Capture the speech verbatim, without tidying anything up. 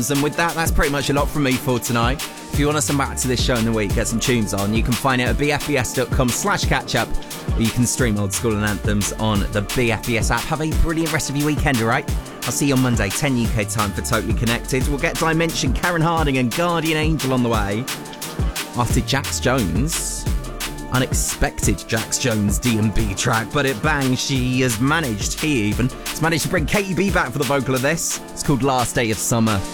And with that, that's pretty much a lot from me for tonight. If you want to come back to this show in the week, get some tunes on, you can find it at bfbs.com slash catch up, or you can stream Old School and Anthems on the B F B S app. Have a brilliant rest of your weekend, alright? I'll see you on Monday, ten U K time for Totally Connected. We'll get Dimension, Karen Harding and Guardian Angel on the way. After Jax Jones, unexpected Jax Jones D and B track, but it bangs. She has managed, he even, has managed to bring Katie B back for the vocal of this. It's called Last Day of Summer.